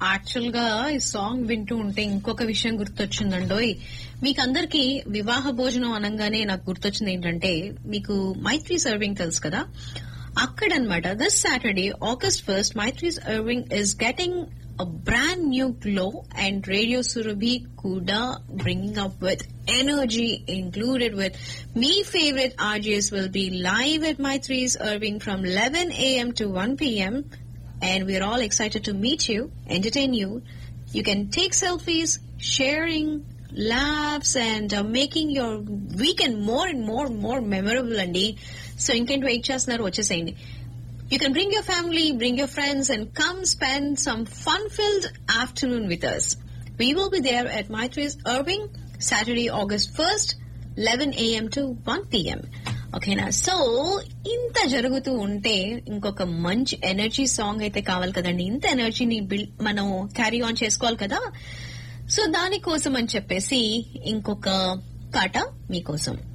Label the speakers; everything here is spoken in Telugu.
Speaker 1: యాక్చువల్ గా ఈ సాంగ్ వింటూ ఉంటే ఇంకొక విషయం గుర్తొచ్చిందండోయ్. మీకందరికి వివాహ భోజనం అనగానే నాకు గుర్తొచ్చింది ఏంటంటే, మీకు మైత్రీస్ ఇర్వింగ్ తెలుసు కదా, అక్కడనమాట this Saturday August 1st Maitri's Irving is getting a brand new glow, and Radio Surabhi kuda bringing up with energy included with me favorite RJs will be live at Maitri's Irving from 11 a.m. to 1 p.m. and we're all excited to meet you, entertain you. You can take selfies, sharing laughs and making your weekend more and more memorable andi. So intent wait chestunnaru vachesayindi. You can bring your family, bring your friends, and come spend some fun-filled afternoon with us. We will be there at Maitri's Irving, Saturday, August 1st, 11 a.m. to 1 p.m. ఓకేనా? సో ఇంత జరుగుతూ ఉంటే ఇంకొక మంచి ఎనర్జీ సాంగ్ అయితే కావాలి కదండి. ఇంత ఎనర్జీని మనం క్యారీ ఆన్ చేసుకోవాలి కదా. సో దానికోసం అని చెప్పేసి ఇంకొక పాట మీకోసం.